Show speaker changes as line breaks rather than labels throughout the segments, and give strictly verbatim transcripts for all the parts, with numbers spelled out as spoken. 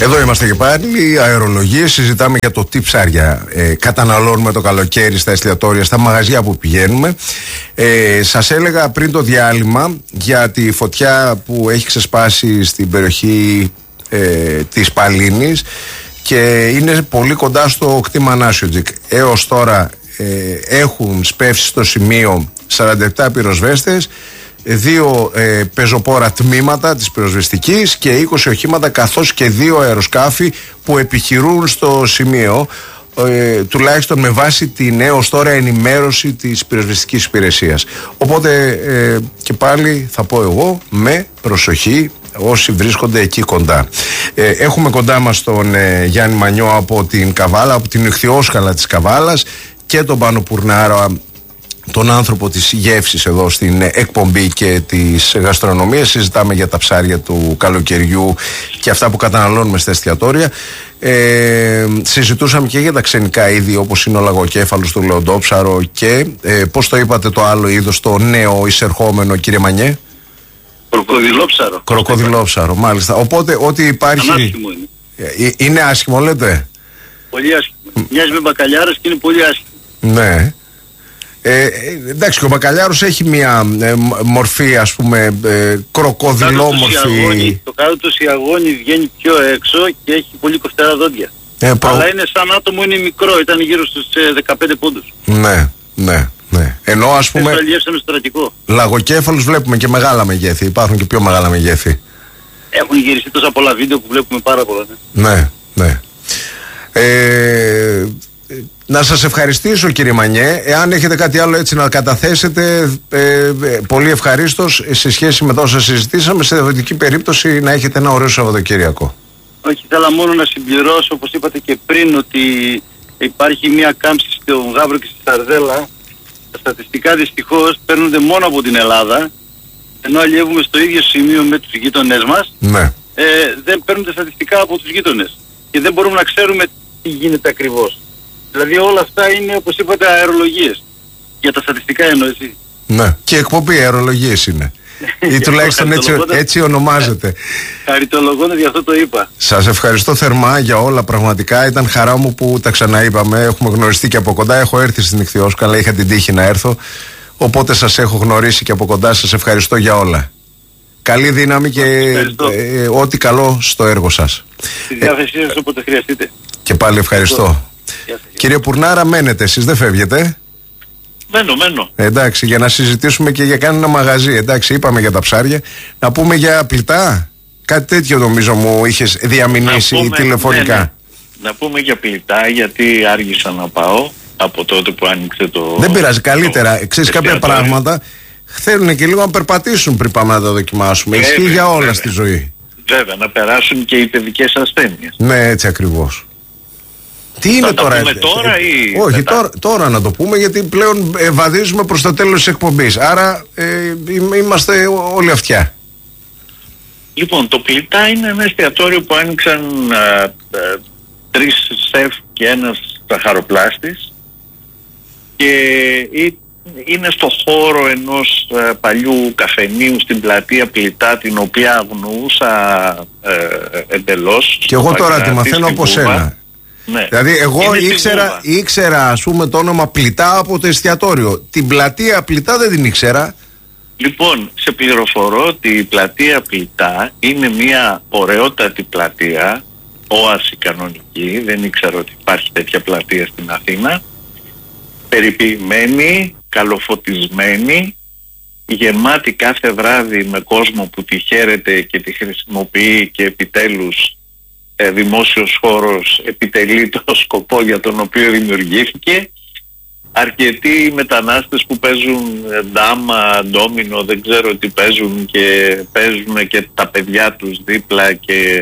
Εδώ είμαστε και πάλι, αερολογίες, συζητάμε για το τι ψάρια ε, καταναλώνουμε το καλοκαίρι στα εστιατόρια, στα μαγαζιά που πηγαίνουμε. Ε, σας έλεγα πριν το διάλειμμα για τη φωτιά που έχει ξεσπάσει στην περιοχή ε, της Παλίνης και είναι πολύ κοντά στο κτήμα Νάσιοτζικ. Έως τώρα ε, έχουν σπεύσει στο σημείο σαράντα επτά πυροσβέστες, δύο ε, πεζοπόρα τμήματα της πυροσβεστικής και είκοσι οχήματα, καθώς και δύο αεροσκάφη που επιχειρούν στο σημείο, ε, τουλάχιστον με βάση την έως τώρα ενημέρωση της πυροσβεστικής υπηρεσίας. Οπότε ε, και πάλι θα πω εγώ, με προσοχή όσοι βρίσκονται εκεί κοντά. Ε, έχουμε κοντά μας τον ε, Γιάννη Μανιό από την Καβάλα, από την Ιχθυόσκαλα της Καβάλας, και τον Πάνο Πουρνάρα, τον άνθρωπο της γεύσης εδώ στην εκπομπή και της γαστρονομίας. Συζητάμε για τα ψάρια του καλοκαιριού και αυτά που καταναλώνουμε στα εστιατόρια. Ε, συζητούσαμε και για τα ξενικά είδη, όπως είναι ο λαγοκέφαλος, του λεοντόψαρο και ε, πώς το είπατε το άλλο είδος, το νέο εισερχόμενο, κύριε Μανιέ?
Κροκοδιλόψαρο.
Κροκοδιλόψαρο, μάλιστα. Οπότε ό,τι υπάρχει...
Άσχημο είναι.
Ε, είναι άσχημο, λέτε?
Πολύ άσχημο. Μοιάζει με μπακαλιάρες και είναι πολύ άσχημο.
Ναι. Ε, εντάξει, και ο μπακαλιάρος έχει μια ε, μορφή, ας πούμε, ε, κροκοδιλόμορφη.
Το κάτω του σιαγόνι βγαίνει πιο έξω και έχει πολύ κοφτερά δόντια. Ε, προ... Αλλά είναι σαν άτομο, είναι μικρό, ήταν γύρω στους ε, δεκαπέντε πόντους.
Ναι, ναι, ναι. Ενώ, ας πούμε, λαγοκέφαλους βλέπουμε και μεγάλα μεγέθη, υπάρχουν και πιο μεγάλα μεγέθη.
Έχουν γυριστεί τόσα πολλά βίντεο που βλέπουμε πάρα πολλά. Ναι,
ναι. ναι. Ε, να σας ευχαριστήσω, κύριε Μανιέ. Εάν έχετε κάτι άλλο έτσι να καταθέσετε, ε, ε, πολύ ευχαρίστως, σε σχέση με όσα συζητήσαμε, σε διαφορετική περίπτωση να έχετε ένα ωραίο Σαββατοκύριακο.
Όχι, θέλω μόνο να συμπληρώσω, όπως είπατε και πριν, ότι υπάρχει μια κάμψη στον Γάβρο και στη Σαρδέλα. Τα στατιστικά δυστυχώς παίρνονται μόνο από την Ελλάδα, ενώ αλλιεύουμε στο ίδιο σημείο με τους γείτονές μας.
Ναι.
Ε, δεν παίρνονται στατιστικά από τους γείτονες και δεν μπορούμε να ξέρουμε τι γίνεται ακριβώς. Δηλαδή όλα αυτά είναι, όπως είπατε, αερολογίες. Για τα στατιστικά εννοώ, έτσι.
Ναι, και εκπομπή αερολογίες είναι. Ή τουλάχιστον έτσι, έτσι ονομάζεται.
Χαριτολογώντας, γι' αυτό το είπα.
Σας ευχαριστώ θερμά για όλα, πραγματικά. Ήταν χαρά μου που τα ξαναείπαμε. Έχουμε γνωριστεί και από κοντά. Έχω έρθει στην Ιχθυόσκαλα, είχα την τύχη να έρθω. Οπότε σας έχω γνωρίσει και από κοντά. Σας ευχαριστώ για όλα. Καλή δύναμη και ε, ό,τι καλό στο έργο σας.
Στη διάθεσή σας όποτε χρειαστείτε.
Και πάλι ευχαριστώ. Κύριε Πουρνάρα, μένετε εσείς, δεν φεύγετε?
Μένω, μένω.
Εντάξει, για να συζητήσουμε και για κανένα μαγαζί. Εντάξει, είπαμε για τα ψάρια. Να πούμε για πλητά. Κάτι τέτοιο νομίζω μου είχες διαμηνήσει πούμε, τηλεφωνικά. Ναι, ναι.
Να πούμε για πλητά, γιατί άργησα να πάω από τότε που άνοιξε το...
Δεν πειράζει, καλύτερα. Ξέρεις, κάποια πράγματα θέλουν και λίγο να περπατήσουν πριν πάμε να τα δοκιμάσουμε. Ισχύει για όλα βέβαια. Στη ζωή.
Βέβαια, να περάσουν και οι παιδικές ασθένειες.
Ναι, έτσι ακριβώς. Τι είναι
θα
τώρα,
τα πούμε τώρα ή
όχι, τώρα, τώρα να το πούμε, γιατί πλέον ε, βαδίζουμε προς το τέλος της εκπομπής. Άρα ε, είμαστε όλοι αυτιά.
Λοιπόν, το Πλητά είναι ένα εστιατόριο που άνοιξαν α, α, τρεις σεφ και ένας ζαχαροπλάστης και είναι στο χώρο ενός α, παλιού καφενείου στην πλατεία Πλητά, την οποία αγνοούσα ε, εντελώς.
Και εγώ τώρα τη μαθαίνω από σένα. Ναι. Δηλαδή εγώ ήξερα, ήξερα ας πούμε το όνομα Πλητά από το εστιατόριο. Την πλατεία Πλητά δεν την ήξερα.
Λοιπόν, σε πληροφορώ ότι η πλατεία Πλητά είναι μια ωραιότατη πλατεία, όαση κανονική, δεν ήξερα ότι υπάρχει τέτοια πλατεία στην Αθήνα, περιποιημένη, καλοφωτισμένη, γεμάτη κάθε βράδυ με κόσμο που τη χαίρεται και τη χρησιμοποιεί και επιτέλους ε, δημόσιος χώρος επιτελεί το σκοπό για τον οποίο δημιουργήθηκε. Αρκετοί μετανάστες που παίζουν ντάμα, ντόμινο, δεν ξέρω τι παίζουν και παίζουν και τα παιδιά τους δίπλα και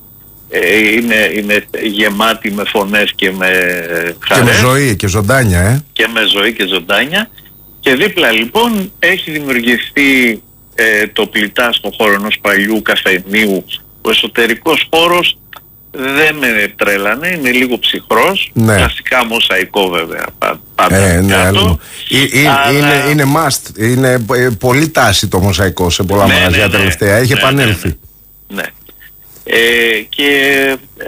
ε, είναι, είναι γεμάτοι με φωνές και με χαρές.
Και με ζωή και ζωντάνια, ε.
Και με ζωή και ζωντάνια. Και δίπλα λοιπόν έχει δημιουργηθεί ε, το Πλητά στον χώρο ενός παλιού καφενείου. Ο εσωτερικός χώρος δεν με τρέλανε, είναι λίγο ψυχρός, ναι. Κλασικά μοσαϊκό βέβαια πάντα
ε, ναι, κάτω. Ε, ε, αλλά... είναι, είναι must, είναι ε, πολύ τάση το μοσαϊκό σε πολλά ναι, μαγαζιά ναι, ναι, τελευταία, έχει ναι, επανέλθει.
Ναι, ναι. Ε, και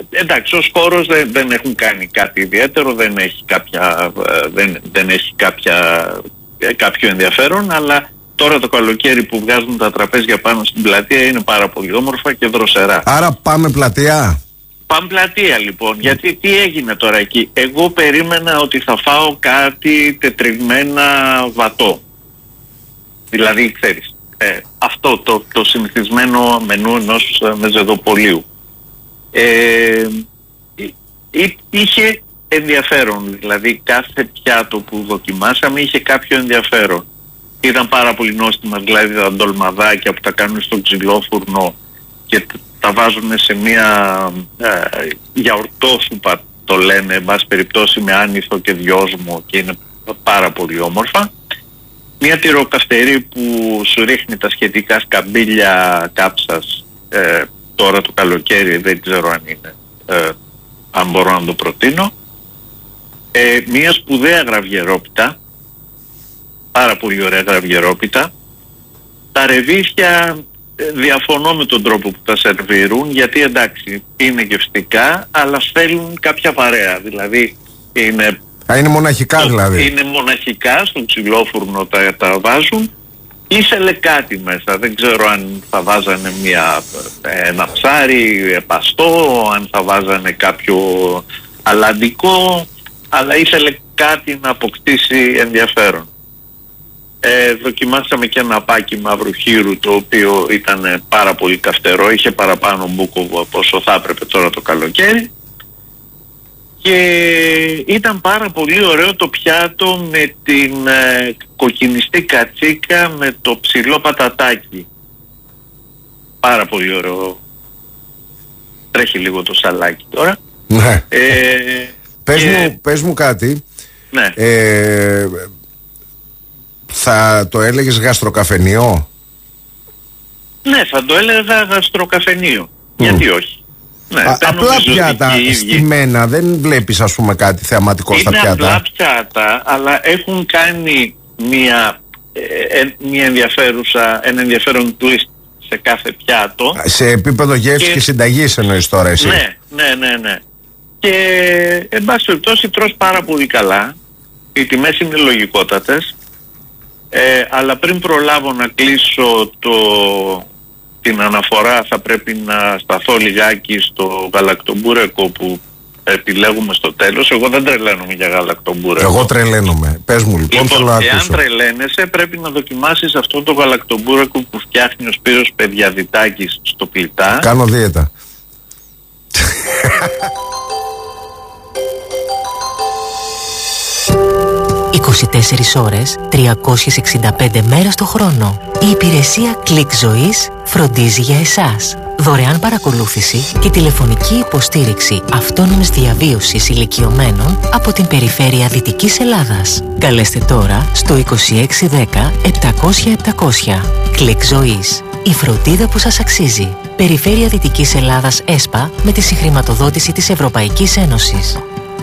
εντάξει, ως χώρος δεν, δεν έχουν κάνει κάτι ιδιαίτερο, δεν έχει, κάποια, δεν, δεν έχει κάποια, κάποιο ενδιαφέρον, αλλά τώρα το καλοκαίρι που βγάζουν τα τραπέζια πάνω στην πλατεία είναι πάρα πολύ όμορφα και δροσερά.
Άρα πάμε πλατεία.
Πάμε πλατεία λοιπόν, γιατί τι έγινε τώρα εκεί? Εγώ περίμενα ότι θα φάω κάτι τετριγμένα βατό. Δηλαδή, ξέρεις, ε, αυτό το, το συνηθισμένο μενού ενός μεζεδοπολίου. Ε, εί, είχε ενδιαφέρον, δηλαδή κάθε πιάτο που δοκιμάσαμε είχε κάποιο ενδιαφέρον. Ήταν πάρα πολύ νόστιμα, δηλαδή τα ντολμαδάκια που τα κάνουν στο ξυλόφουρνο και τα βάζουν σε μια ε, γιαουρτόσουπα, το λένε, εν πάση περιπτώσει, με άνηθο και δυόσμο, και είναι πάρα πολύ όμορφα. Μια τυροκαυτερή που σου ρίχνει τα σχετικά σκαμπίλια κάψας ε, τώρα το καλοκαίρι, δεν ξέρω αν είναι, ε, αν μπορώ να το προτείνω. Ε, μια σπουδαία γραβιερόπιτα, πάρα πολύ ωραία γραβιερόπιτα. Τα ρεβίθια ε, διαφωνώ με τον τρόπο που τα σερβίρουν, γιατί εντάξει είναι γευστικά, αλλά θέλουν κάποια παρέα, δηλαδή είναι...
Α, είναι μοναχικά δηλαδή.
Είναι μοναχικά, στο ξυλόφουρνο τα, τα βάζουν. Ήθελε κάτι μέσα, δεν ξέρω αν θα βάζανε μια, ένα ψάρι παστό, αν θα βάζανε κάποιο αλαντικό, αλλά ήθελε κάτι να αποκτήσει ενδιαφέρον. Ε, δοκιμάσαμε και ένα πάκι μαύρου χείρου, το οποίο ήταν πάρα πολύ καυτερό, είχε παραπάνω μπούκοβο από όσο θα έπρεπε τώρα το καλοκαίρι. Και ήταν πάρα πολύ ωραίο το πιάτο με την ε, κοκκινιστή κατσίκα με το ψηλό πατατάκι. Πάρα πολύ ωραίο. Τρέχει λίγο το σαλάκι τώρα.
Ναι.
Ε,
πες,
και...
μου, πες μου κάτι.
Ναι.
Ε, θα το έλεγες γαστροκαφενείο?
Ναι, θα το έλεγα γαστροκαφενείο. Mm. Γιατί όχι. Ναι,
Α, απλά πιάτα στημένα, δεν βλέπεις ας πούμε κάτι θεαματικό στα πιάτα?
Είναι απλά πιάτα, αλλά έχουν κάνει μια, ε, ε, μια ενδιαφέρουσα, ένα ενδιαφέρον twist σε κάθε πιάτο.
Σε επίπεδο γεύσης και, και συνταγής εννοείς τώρα εσύ?
Ναι, ναι, ναι, ναι. Και εν πάση περιπτώσει τρως πάρα πολύ καλά, οι τιμές είναι λογικότατες, ε, αλλά πριν προλάβω να κλείσω το... την αναφορά, θα πρέπει να σταθώ λιγάκι στο γαλακτομπούρεκο που επιλέγουμε στο τέλος. Εγώ δεν τρελαίνομαι για γαλακτομπούρεκο.
Εγώ τρελαίνομαι. Πες μου λοιπόν,
λοιπόν
θέλω να
εάν
ακούσω.
τρελαίνεσαι, πρέπει να δοκιμάσεις αυτό το γαλακτομπούρεκο που φτιάχνει ο Σπύρος Παιδιαδιτάκης στο Πλητά.
Κάνω δίαιτα.
είκοσι τέσσερις ώρες, τριακόσιες εξήντα πέντε μέρες το χρόνο. Η υπηρεσία Click Ζωής φροντίζει για εσάς. Δωρεάν παρακολούθηση και τηλεφωνική υποστήριξη αυτόνομης διαβίωσης ηλικιωμένων από την περιφέρεια Δυτικής Ελλάδας. Καλέστε τώρα στο είκοσι έξι δέκα επτακόσια επτακόσια. Click Ζωής. Η φροντίδα που σας αξίζει. Περιφέρεια Δυτικής Ελλάδας ΕΣΠΑ με τη συγχρηματοδότηση της Ευρωπαϊκής Ένωσης.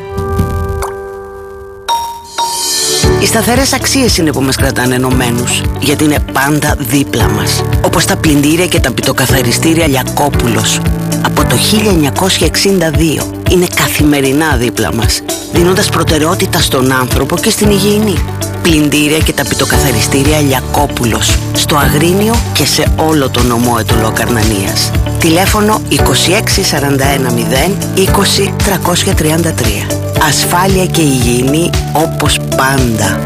Οι σταθερές αξίες είναι που μας κρατάνε ενωμένους, γιατί είναι πάντα δίπλα μας. Όπως τα πλυντήρια και τα πιτοκαθαριστήρια Λιακόπουλος. Από το χίλια εννιακόσια εξήντα δύο είναι καθημερινά δίπλα μας, δίνοντας προτεραιότητα στον άνθρωπο και στην υγιεινή. Πλυντήρια και τα πιτοκαθαριστήρια Λιακόπουλος, στο Αγρίνιο και σε όλο το νομό Αιτωλό Καρνανίας. Τηλέφωνο είκοσι έξι σαράντα ένα μηδέν είκοσι τριακόσια τριάντα τρία. Ασφάλεια και υγιεινή όπως πάντα.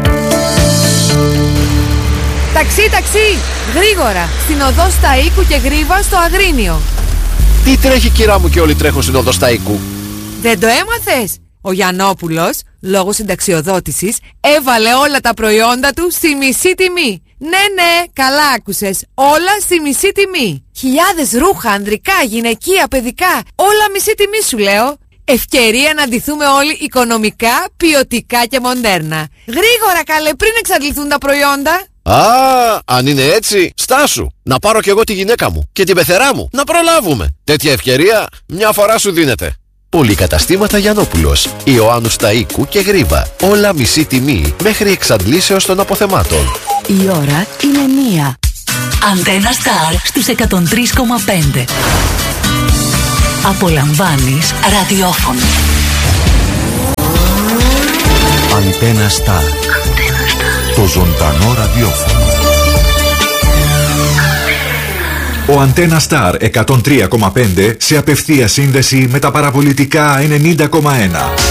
Ταξί, ταξί! Γρήγορα! Στην οδό Σταΐκου και Γρίβα στο Αγρίνιο.
Τι τρέχει κυρά μου και όλοι τρέχουν στην οδό Σταΐκου?
Δεν το έμαθες? Ο Γιαννόπουλος, λόγω συνταξιοδότησης, έβαλε όλα τα προϊόντα του στη μισή τιμή. Ναι, ναι, καλά άκουσες. Όλα στη μισή τιμή. Χιλιάδες ρούχα, ανδρικά, γυναικεία, παιδικά. Όλα μισή τιμή σου λέω. Ευκαιρία να ντυθούμε όλοι οικονομικά, ποιοτικά και μοντέρνα. Γρήγορα καλέ, πριν εξαντληθούν τα προϊόντα.
Α, αν είναι έτσι, στάσου. Να πάρω κι εγώ τη γυναίκα μου και την πεθερά μου. Να προλάβουμε. Τέτοια ευκαιρία μια φορά σου δίνεται. Πολυκαταστήματα Γιαννόπουλος, Ιωάννου Σταΐκου και Γρίβα. Όλα μισή τιμή μέχρι εξαντλήσεως των αποθεμάτων.
Η ώρα είναι μία. Αντένα Σταρ στους εκατόν τρία κόμμα πέντε.
Απολαμβάνεις ραδιόφωνο.
Αντένα Star. Το ζωντανό ραδιόφωνο. Ο Αντένα Star εκατόν τρία κόμμα πέντε σε απευθεία σύνδεση με τα παραπολιτικά ενενήντα κόμμα ένα.